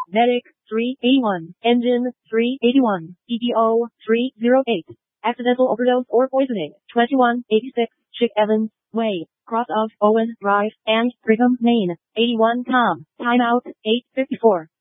Medic 381. Engine 381. EPO 308. Accidental overdose or poisoning 2186. Chick Evans Way, cross of Owen Drive and Brigham, Maine 81 com. Timeout 8:54.